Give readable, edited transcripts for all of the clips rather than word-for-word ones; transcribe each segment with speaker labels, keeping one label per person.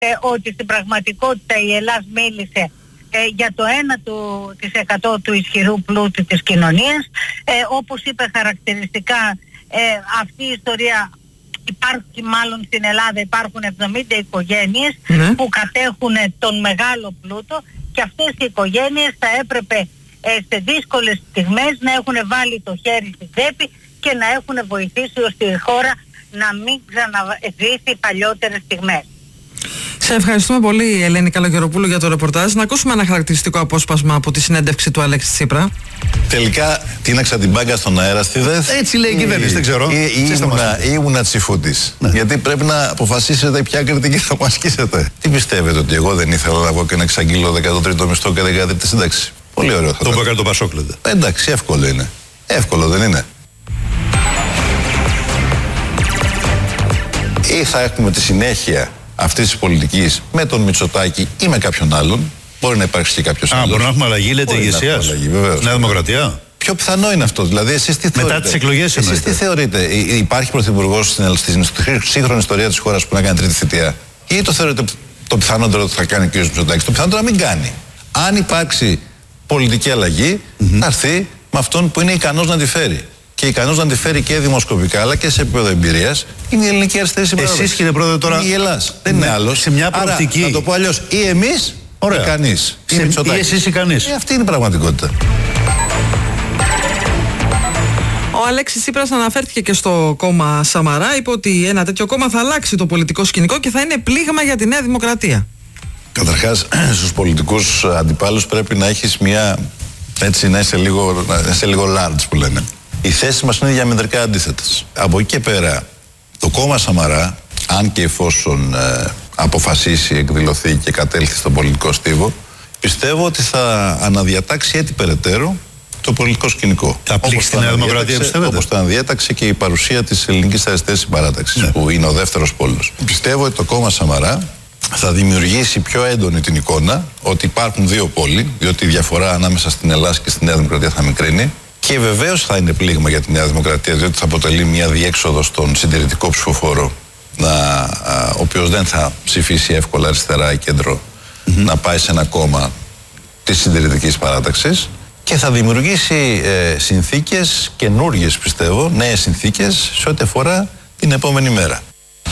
Speaker 1: ότι στην πραγματικότητα η Ελλάδα μίλησε για το 1% του ισχυρού πλούτου της κοινωνίας. Όπως είπε χαρακτηριστικά, αυτή η ιστορία υπάρχει, μάλλον στην Ελλάδα υπάρχουν 70 οικογένειες που κατέχουν τον μεγάλο πλούτο, και αυτές οι οικογένειες θα έπρεπε σε δύσκολες στιγμές να έχουν βάλει το χέρι στην τσέπη και να έχουν βοηθήσει ώστε η χώρα να μην ξαναζήσει παλιότερες στιγμές.
Speaker 2: Σε ευχαριστούμε πολύ, Ελένη Καλογεροπούλου, για το ρεπορτάζ. Να ακούσουμε ένα χαρακτηριστικό απόσπασμα από τη συνέντευξη του Αλέξη Τσίπρα.
Speaker 3: Τελικά τίναξα την μπάγκα στον αέρα στη ΔΕΘ.
Speaker 4: Έτσι λέει η κυβέρνηση, δεν ξέρω.
Speaker 3: Ήμουνα τσιφούτης. Ναι. Γιατί πρέπει να αποφασίσετε ποια κριτική θα μου ασκήσετε. Τι πιστεύετε, ότι εγώ δεν ήθελα να βγω και να εξαγγείλω 13ο μισθό και 13η σύνταξη? Πολύ ωραίο θα
Speaker 4: το έκανε το Πασόκ, λέτε.
Speaker 3: Εντάξει, εύκολο είναι. Εύκολο δεν είναι? Ή θα έχουμε τη συνέχεια αυτής της πολιτικής με τον Μητσοτάκη ή με κάποιον άλλον? Μπορεί να υπάρξει και κάποιος άλλος.
Speaker 4: Μπορεί να έχουμε αλλαγή, λέτε, ηγεσίας. Νέα Δημοκρατία.
Speaker 3: Πιο πιθανό είναι αυτό. Δηλαδή, εσείς τι θεωρείτε?
Speaker 4: Μετά τις εκλογές,
Speaker 3: εσείς τι θεωρείτε? Υπάρχει πρωθυπουργός στην σύγχρονη ιστορία της χώρας που να κάνει τρίτη θητεία? Ή το θεωρείτε το πιθανότερο ότι θα κάνει ο κ. Μητσοτάκης? Το πιθανότερο να μην κάνει. Αν υπάρξει πολιτική αλλαγή, θα έρθει με αυτόν που είναι ικανός να τη φέρει. Και ικανός να τη φέρει και δημοσκοπικά αλλά και σε επίπεδο εμπειρίας είναι η ελληνική αριστερή συμπαράσταση.
Speaker 4: Εσείς, κύριε Πρόεδρε, τώρα.
Speaker 3: Η Ελλάς. Δεν είναι άλλος.
Speaker 4: Σε μια προοπτική.
Speaker 3: Άρα, να το πω αλλιώς, ή εμείς ή κανείς.
Speaker 4: Ή εσείς ή κανείς.
Speaker 3: Αυτή είναι η πραγματικότητα.
Speaker 2: Ο Αλέξης Τσίπρας αναφέρθηκε και στο κόμμα Σαμαρά. Είπε ότι ένα τέτοιο κόμμα θα αλλάξει το πολιτικό σκηνικό και θα είναι πλήγμα για τη Νέα Δημοκρατία.
Speaker 3: Καταρχάς, στους πολιτικούς αντιπάλους πρέπει να έχεις μια. Έτσι, να είσαι λίγο large που λένε. Οι θέσεις μας είναι διαμετρικά αντίθετες. Από εκεί και πέρα, το κόμμα Σαμαρά, αν και εφόσον αποφασίσει, εκδηλωθεί και κατέλθει στον πολιτικό στίβο, πιστεύω ότι θα αναδιατάξει έτσι περαιτέρω το πολιτικό σκηνικό.
Speaker 4: Θα πλήξει τη Νέα Δημοκρατία, πιστεύετε?
Speaker 3: Όπως το αναδιέταξε και η παρουσία της ελληνικής αριστερής συμπαράταξης, που είναι ο δεύτερος πόλος. Πιστεύω ότι το κόμμα Σαμαρά θα δημιουργήσει πιο έντονη την εικόνα ότι υπάρχουν δύο πόλοι, διότι η διαφορά ανάμεσα στην Ελλάδα και στη Νέα Δημοκρατία θα μικρύνει. Και βεβαίως θα είναι πλήγμα για τη Νέα Δημοκρατία, διότι θα αποτελεί μια διέξοδο στον συντηρητικό ψηφοφόρο, ο οποίος δεν θα ψηφίσει εύκολα αριστερά ή κέντρο, να πάει σε ένα κόμμα της συντηρητικής παράταξης, και θα δημιουργήσει συνθήκες καινούργιες, πιστεύω, νέες συνθήκες σε ό,τι αφορά την επόμενη μέρα.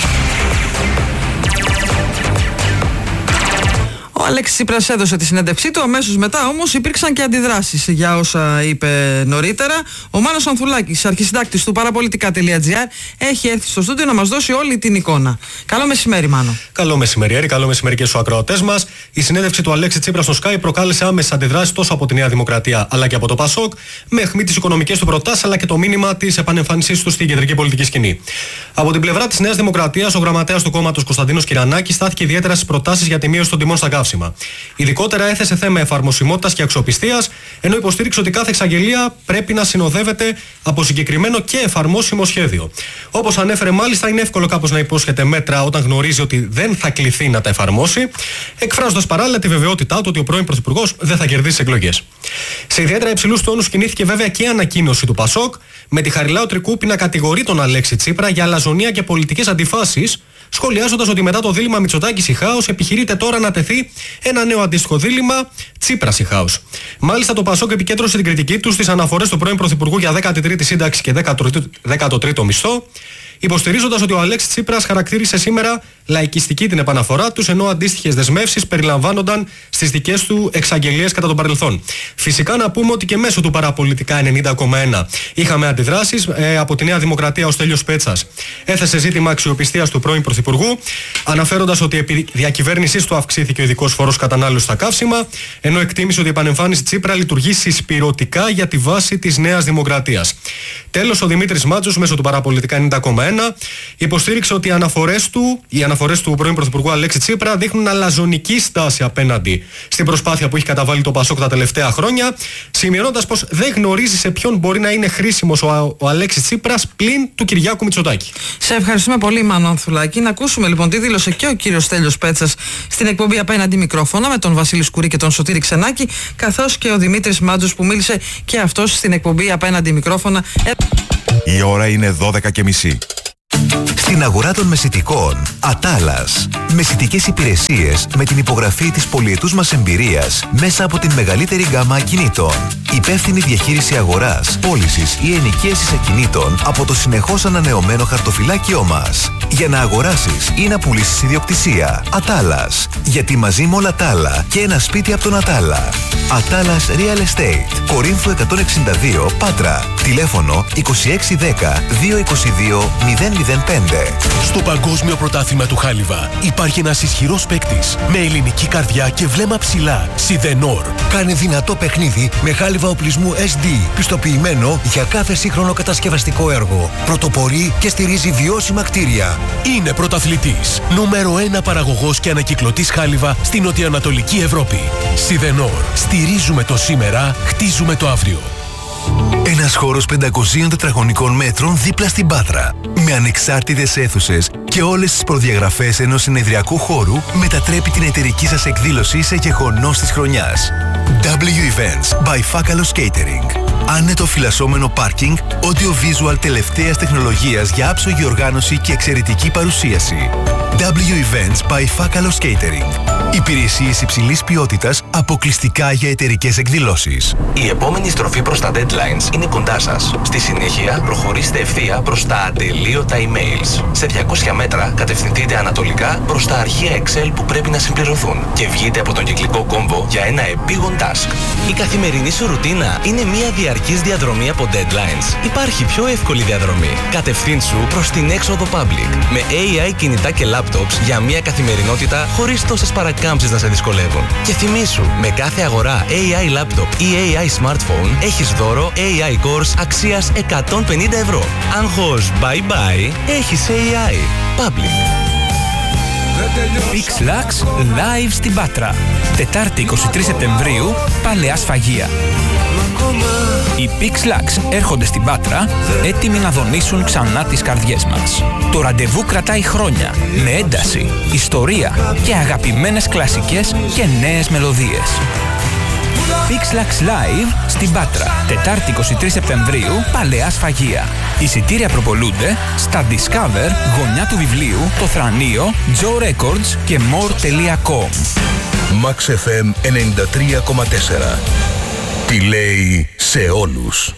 Speaker 2: Ο Αλέξης Τσίπρας έδωσε τη συνέντευξή του, αμέσως μετά όμως υπήρξαν και αντιδράσεις για όσα είπε νωρίτερα. Ο Μάνος Ανθουλάκης, αρχισυντάκτης του παραπολιτικά.gr, έχει έρθει στο στούντιο να μας δώσει όλη την εικόνα. Καλό μεσημέρι, Μάνο.
Speaker 5: Καλό μεσημέρι, Έρη. Καλό μεσημέρι και στους ακροατές μας. Η συνέντευξη του Αλέξη Τσίπρα στο Sky προκάλεσε άμεσες αντιδράσεις τόσο από τη Νέα Δημοκρατία αλλά και από το Πασόκ, με αιχμή τις οικονομικές του προτάσεις αλλά και το μήνυμα της επανεμφάνισής του στην κεντρική πολιτική σκηνή. Από την πλευρά της Νέας Δημοκρατίας, ο γραμματέας του κόμματος Κωνσταντίνος Κυρανάκης στάθηκε ιδιαίτερα στις προτάσεις για τη μείωση των τιμών στα καύσιμα. Ειδικότερα έθεσε θέμα εφαρμοσιμότητας και αξιοπιστίας, ενώ υποστήριξε ότι κάθε εξαγγελία πρέπει να συνοδεύεται από συγκεκριμένο και εφαρμόσιμο σχέδιο. Όπως ανέφερε, μάλιστα, είναι εύκολο κάπως να υπόσχεται μέτρα όταν γνωρίζει ότι δεν θα κληθεί να τα εφαρμόσει, εκφράζοντας παράλληλα τη βεβαιότητά του ότι ο πρώην Πρωθυπουργός δεν θα κερδίσει εκλογές. Σε ιδιαίτερα υψηλούς τόνους κινήθηκε βέβαια και η ανακοίνωση του Πασόκ, με τη Χαριλάου Τρικούπη να κατηγορεί τον Αλέξη Τσίπρα για αλαζονία και πολιτικές αντιφάσεις, σχολιάζοντας ότι μετά το δίλημμα Μητσοτάκης-Ιχάους επιχειρείται τώρα να τεθεί ένα νέο αντίστοιχο δίλημμα Τσίπρας-Ιχάους. Μάλιστα, το Πασόκ επικέντρωσε την κριτική του στις αναφορές του πρώην Πρωθυπουργού για 13η σύνταξη και 13ο μισθό, υποστηρίζοντας ότι ο Αλέξης Τσίπρας χαρακτήρισε σήμερα λαϊκιστική την επαναφορά τους, ενώ αντίστοιχες δεσμεύσεις περιλαμβάνονταν στις δικές του εξαγγελίες κατά τον παρελθόν. Φυσικά να πούμε ότι και μέσω του παραπολιτικά 90,1 είχαμε αντιδράσεις. Από τη Νέα Δημοκρατία ο Στέλιος Πέτσας έθεσε ζήτημα αξιοπιστίας του πρώην Πρωθυπουργού, αναφέροντας ότι επί διακυβέρνησής του αυξήθηκε ο ειδικός φόρος κατανάλωσης στα καύσιμα, ενώ εκτίμησε ότι η επανεμφάνιση Τσίπρα λειτουργεί συσπηρωτικά για τη βάση της Νέας Δημοκρατίας. Τέλος, ο Δημήτρης Μάτζος μέσω του παραπολιτικά 90,1 υποστήριξε ότι οι αναφορές του πρώην Πρωθυπουργού Αλέξη Τσίπρα δείχνουν αλαζονική στάση απέναντι στην προσπάθεια που έχει καταβάλει το Πασόκ τα τελευταία χρόνια, σημειώνοντας πως δεν γνωρίζει σε ποιον μπορεί να είναι χρήσιμος ο Αλέξης Τσίπρας πλην του Κυριάκου Μητσοτάκη.
Speaker 2: Σε ευχαριστούμε πολύ, Μάνο Ανθουλάκη. Να ακούσουμε λοιπόν τι δήλωσε και ο κύριος Στέλιος Πέτσας στην εκπομπή Απέναντι Μικρόφωνα με τον Βασίλη Σκουρή και τον Σωτήρη Ξενάκη, καθώς και ο Δημήτρης Μάτζος που μίλησε και αυτός στην εκπομπή Απέναντι Μικρόφωνα.
Speaker 6: Η ώρα είναι 12:30. Στην αγορά των μεσιτικών, Ατάλας. Μεσιτικές υπηρεσίες με την υπογραφή της πολυετούς μας εμπειρίας μέσα από την μεγαλύτερη γκάμα ακινήτων. Υπεύθυνη διαχείριση αγοράς, πώλησης ή ενοικίασης ακινήτων από το συνεχώς ανανεωμένο χαρτοφυλάκιό μας. Για να αγοράσεις ή να πουλήσεις ιδιοκτησία. Ατάλας. Γιατί μαζί με όλα τα άλλα και ένα σπίτι από τον Ατάλα. Ατάλας Real Estate. Κορίνθου 162 Πάτρα. Τηλέφωνο 2610 222 005.
Speaker 7: Στο Παγκόσμιο Πρωτάθλημα του Χάλιβα υπάρχει ένας ισχυρός παίκτης με ελληνική καρδιά και βλέμμα ψηλά. Σιδενόρ.
Speaker 8: Κάνε δυνατό παιχνίδι με χάλιβα οπλισμού SD, πιστοποιημένο για κάθε σύγχρονο κατασκευαστικό έργο. Πρωτοπορεί και στηρίζει βιώσιμα κτίρια.
Speaker 7: Είναι πρωταθλητής. Νούμερο 1 παραγωγός και ανακυκλωτής χάλιβα στην νοτιοανατολική Ευρώπη. Σιδενόρ. Στηρίζουμε το σήμερα, χτίζουμε το αύριο.
Speaker 6: Ένας χώρος 500 τετραγωνικών μέτρων δίπλα στην Πάτρα. Με ανεξάρτητες αίθουσες και όλες τις προδιαγραφές ενός συνεδριακού χώρου μετατρέπει την εταιρική σας εκδήλωση σε γεγονός της χρονιάς. W Events by Fakalos Catering. Άνετο φυλασσόμενο πάρκινγκ, audio-visual τελευταίας τεχνολογίας για άψογη οργάνωση και εξαιρετική παρουσίαση. W Events by Fakalos Catering. Υπηρεσίες υψηλής ποιότητας αποκλειστικά για εταιρικές εκδηλώσεις.
Speaker 9: Η επόμενη στροφή προς τα deadlines είναι κοντά σας. Στη συνέχεια, προχωρήστε ευθεία προς τα ατελείωτα emails. Σε 200 μέτρα, κατευθυνθείτε ανατολικά προς τα αρχεία Excel που πρέπει να συμπληρωθούν και βγείτε από τον κυκλικό κόμβο για ένα επίγον task.
Speaker 10: Η καθημερινή σου ρουτίνα είναι μια διαρκής διαδρομή από deadlines. Υπάρχει πιο εύκολη διαδρομή. Κατευθύνσου προς την έξοδο public με AI κινητά και laptops για μια καθημερινότητα χωρίς τόσες παρακάμψεις να σε δυσκολεύουν. Και θυμήσου, με κάθε αγορά AI laptop ή AI smartphone έχεις δώρο AI course αξίας 150 ευρώ. Άγχος bye bye, έχεις AI. Public.
Speaker 11: PixLax live στην Πάτρα. Τετάρτη 23 Σεπτεμβρίου, Παλαιά Σφαγεία. Οι PixLax έρχονται στην Πάτρα έτοιμοι να δονήσουν ξανά τις καρδιές μας. Το ραντεβού κρατάει χρόνια με ένταση, ιστορία και αγαπημένες κλασικές και νέες μελωδίες. PixLax Live στην Πάτρα. Τετάρτη 23 Σεπτεμβρίου, Παλαιά Σφαγεία. Εισιτήρια προπολούνται στα Discover, γωνιά του βιβλίου, το Θρανείο, Joe Records και more.com.
Speaker 6: Max FM 93,4. Τι λέει σε όλους.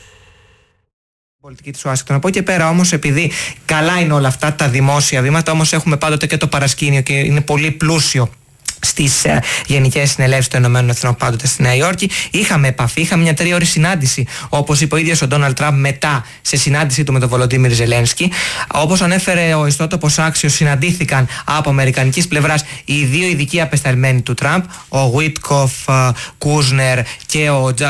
Speaker 12: Πολιτική της Ουάσιγκτον. Από εκεί και πέρα όμως, επειδή καλά είναι όλα αυτά τα δημόσια βήματα, όμως έχουμε πάντοτε και το παρασκήνιο και είναι πολύ πλούσιο στις Γενικές Συνελεύσεις των Ηνωμένων Εθνών πάντοτε στη Νέα Υόρκη. Είχαμε επαφή, είχαμε μια 3 ώρη συνάντηση, όπως είπε ο ίδιος ο Ντόναλντ Τραμπ μετά σε συνάντησή του με τον Βολοντίμιρ Ζελένσκι. Όπως ανέφερε ο ιστότοπος Άξιος, συναντήθηκαν από αμερικανικής πλευράς οι 2 ειδικοί απεσταλμένοι του Τραμπ, ο Γουίτκοφ Κούσνερ και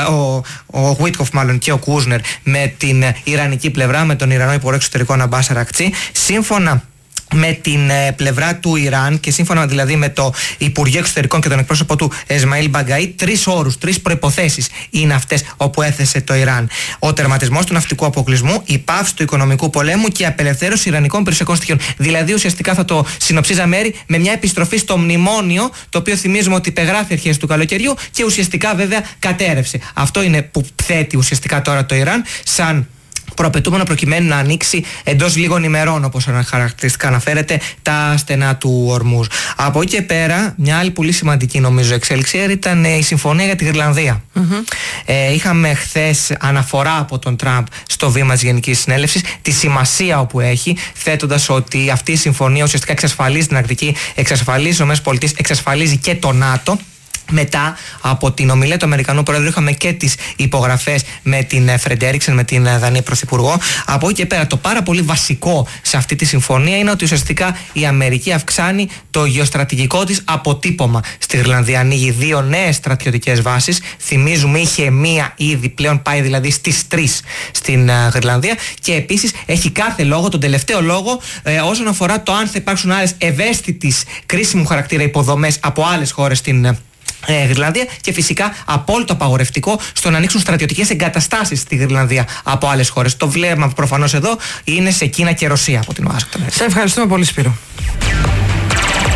Speaker 12: ο Γουίτκοφ μάλλον και ο Κούσνερ με την Ιρανική πλευρά, με τον Ιρανό Υπουργό Εξωτερικών Αμπάς Αρακτσί. Σύμφωνα με την πλευρά του Ιράν και σύμφωνα δηλαδή με το Υπουργείο Εξωτερικών και τον εκπρόσωπο του Εσμαήλ Μπαγκαή, 3 όρους, 3 προϋποθέσεις είναι αυτές όπου έθεσε το Ιράν. Ο τερματισμός του ναυτικού αποκλεισμού, η πάυση του οικονομικού πολέμου και η απελευθέρωση ιρανικών περιουσιακών στοιχείων. Δηλαδή ουσιαστικά θα το συνοψίζαμε με μια επιστροφή στο μνημόνιο, το οποίο θυμίζουμε ότι υπεγράφει αρχές του καλοκαιριού και ουσιαστικά βέβαια κατέρευσε. Αυτό είναι που θέτει ουσιαστικά τώρα το Ιράν σαν προαπαιτούμενο προκειμένου να ανοίξει εντός λίγων ημερών, όπως χαρακτηριστικά αναφέρεται, τα στενά του Ορμούζ. Από εκεί και πέρα, μια άλλη πολύ σημαντική νομίζω εξέλιξη ήταν η συμφωνία για τη Γροιλανδία. Είχαμε χθες αναφορά από τον Τραμπ στο βήμα της Γενικής Συνέλευσης, τη σημασία όπου έχει, θέτοντας ότι αυτή η συμφωνία ουσιαστικά εξασφαλίζει την Αρκτική, εξασφαλίζει τις ΗΠΑ, εξασφαλίζει και το ΝΑΤΟ. Μετά από την ομιλία του Αμερικανού Πρόεδρου είχαμε και τις υπογραφές με την Φρεντέριξεν, με την Δανή Πρωθυπουργό. Από εκεί και πέρα το πάρα πολύ βασικό σε αυτή τη συμφωνία είναι ότι ουσιαστικά η Αμερική αυξάνει το γεωστρατηγικό της αποτύπωμα στη Γροιλανδία. Ανοίγει 2 νέες στρατιωτικές βάσεις. Θυμίζουμε είχε μία ήδη, πλέον πάει δηλαδή στις 3 στην Γροιλανδία. Και επίσης έχει κάθε λόγο, τον τελευταίο λόγο, όσον αφορά το αν θα υπάρξουν άλλες ευαίσθητης κρίσιμου χαρακτήρα υποδομές από άλλες χώρες στην Γροιλανδία και φυσικά απόλυτο απαγορευτικό στο να ανοίξουν στρατιωτικές εγκαταστάσεις στη Γροιλανδία από άλλες χώρες. Το βλέμμα προφανώς εδώ είναι σε Κίνα και Ρωσία από την Ουάσιγκτον.
Speaker 2: Σε ευχαριστούμε πολύ, Σπύρο.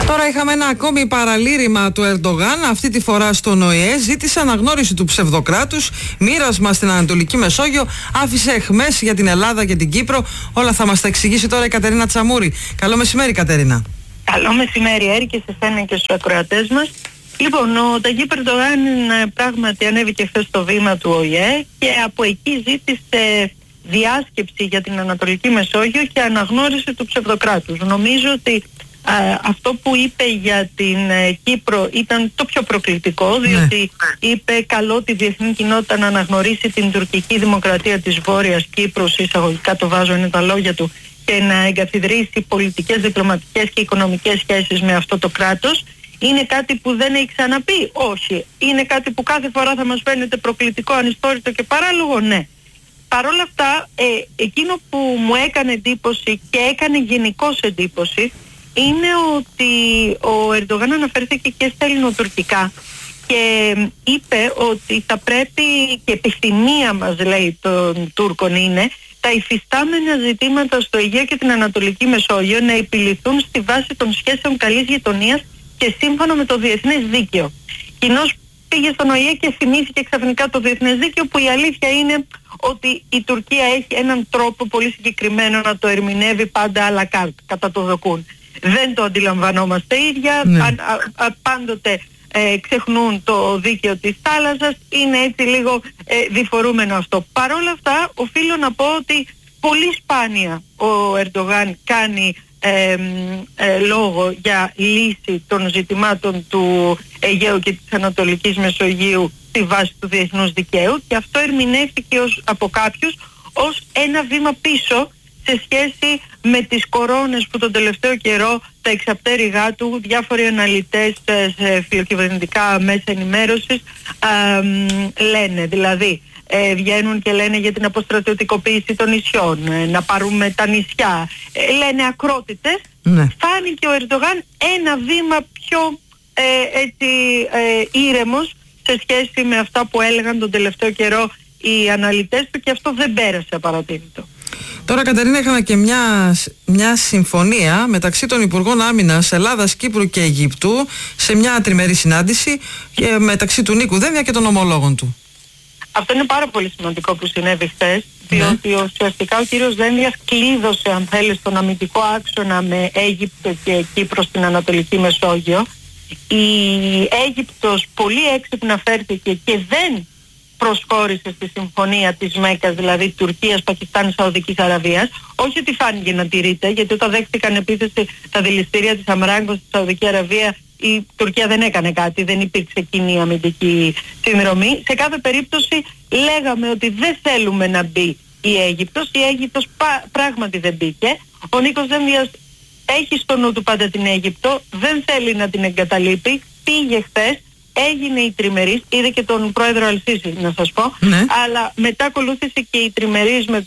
Speaker 2: Τώρα είχαμε ένα ακόμη παραλήρημα του Ερντογάν, αυτή τη φορά στον ΟΗΕ. Ζήτησε αναγνώριση του ψευδοκράτους, μοίρασμα στην Ανατολική Μεσόγειο, άφησε αιχμές για την Ελλάδα και την Κύπρο. Όλα θα μας τα εξηγήσει τώρα η Κατερίνα Τσαμούρη. Καλό μεσημέρι, Κατερίνα.
Speaker 13: Καλό μεσημέρι, Έρη, και σε σένα και στους ακροατές μας. Λοιπόν, ο Ταγίπ Ερντογάν πράγματι ανέβηκε χθες στο βήμα του ΟΗΕ και από εκεί ζήτησε διάσκεψη για την Ανατολική Μεσόγειο και αναγνώριση του ψευδοκράτους. Νομίζω ότι αυτό που είπε για την Κύπρο ήταν το πιο προκλητικό, διότι είπε καλό τη διεθνή κοινότητα να αναγνωρίσει την τουρκική δημοκρατία της Βόρειας Κύπρου, εισαγωγικά το βάζω, είναι τα λόγια του, και να εγκαθιδρύσει πολιτικές, διπλωματικές και οικονομικές σχέσεις με αυτό το κράτος. Είναι κάτι που δεν έχει ξαναπεί? Όχι. Είναι κάτι που κάθε φορά θα μας φαίνεται προκλητικό, ανιστόρητο και παράλογο? Ναι. Παρ' όλα αυτά, εκείνο που μου έκανε εντύπωση και έκανε γενικώς εντύπωση είναι ότι ο Ερντογάν αναφέρθηκε και στα ελληνοτουρκικά και είπε ότι θα πρέπει, και επιθυμία μας, λέει, των Τούρκων είναι τα υφιστάμενα ζητήματα στο Αιγαίο και την Ανατολική Μεσόγειο να επιληθούν στη βάση των σχέσεων καλής γειτονίας και σύμφωνα με το διεθνές δίκαιο. Κοινώς πήγε στον ΟΗΕ και θυμήθηκε ξαφνικά το διεθνές δίκαιο, που η αλήθεια είναι ότι η Τουρκία έχει έναν τρόπο πολύ συγκεκριμένο να το ερμηνεύει πάντα à la carte, κατά το δοκούν. Δεν το αντιλαμβανόμαστε ίδια, πάντοτε ξεχνούν το δίκαιο της θάλασσας, είναι έτσι λίγο διφορούμενο αυτό. Παρ' όλα αυτά, οφείλω να πω ότι πολύ σπάνια ο Ερντογάν κάνει λόγο για λύση των ζητημάτων του Αιγαίου και της Ανατολικής Μεσογείου στη βάση του διεθνούς δικαίου, και αυτό ερμηνεύτηκε από κάποιους ως ένα βήμα πίσω σε σχέση με τις κορώνες που τον τελευταίο καιρό τα εξαπτέρυγά του διάφοροι αναλυτές σε φιλοκυβερνητικά μέσα ενημέρωσης λένε. Δηλαδή βγαίνουν και λένε για την αποστρατιωτικοποίηση των νησιών, να πάρουμε τα νησιά, λένε ακρότητες. Φάνηκε ο Ερντογάν ένα βήμα πιο ήρεμος σε σχέση με αυτά που έλεγαν τον τελευταίο καιρό οι αναλυτές του, και αυτό δεν πέρασε απαρατήρητο.
Speaker 2: Τώρα, Κατερίνα, είχαμε και μια συμφωνία μεταξύ των Υπουργών Άμυνας Ελλάδας, Κύπρου και Αιγύπτου σε μια τριμερή συνάντηση μεταξύ του Νίκου Δένδια και των ομολόγων του.
Speaker 13: Αυτό είναι πάρα πολύ σημαντικό που συνέβη χθες, διότι ουσιαστικά ο κύριος Δένδιας κλείδωσε, αν θέλει, τον αμυντικό άξονα με Αίγυπτο και Κύπρο στην Ανατολική Μεσόγειο. Η Αίγυπτος πολύ έξυπνα φέρθηκε και δεν προσχώρησε στη συμφωνία της Μέκκας, δηλαδή Τουρκίας, Πακιστάν, Σαουδικής Αραβίας. Όχι ότι φάνηκε να τηρείται, γιατί όταν δέχτηκαν επίθεση τα δηληστήρια της Αμράγκο στη Σαουδική Αραβία, η Τουρκία δεν έκανε κάτι, δεν υπήρξε κοινή αμυντική συνδρομή. Σε κάθε περίπτωση λέγαμε ότι δεν θέλουμε να μπει η Αίγυπτος. Η Αίγυπτος πράγματι δεν μπήκε. Ο Νίκος Δένδιας έχει στο νου του πάντα την Αίγυπτο, δεν θέλει να την εγκαταλείπει. Πήγε χθες, έγινε η τριμερής, είδε και τον πρόεδρο Αλσίση, να σας πω, αλλά μετά ακολούθησε και η τριμερής με